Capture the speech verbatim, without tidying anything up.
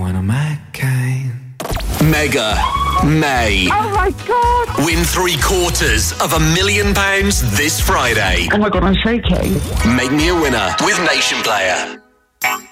one of my kind. Mega May. Oh my God! Win three quarters of a million pounds this Friday. Oh my God, I'm shaking. Make me a winner with Nation Player.